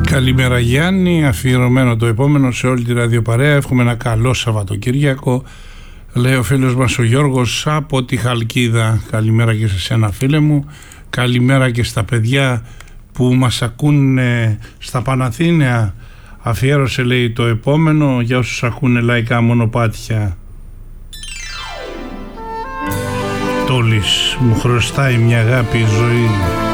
Καλημέρα Γιάννη, αφιερωμένο το επόμενο σε όλη τη ραδιοπαρέα. Εύχομαι ένα καλό Σαββατοκύριακο. Λέει ο φίλος μας ο Γιώργος από τη Χαλκίδα. Καλημέρα και σε σένα φίλε μου. Καλημέρα και στα παιδιά που μας ακούν στα Παναθήναια. Αφιέρωσε λέει το επόμενο για όσους ακούνε λαϊκά μονοπάτια. Τόλης μου χρωστάει μια αγάπη η ζωή.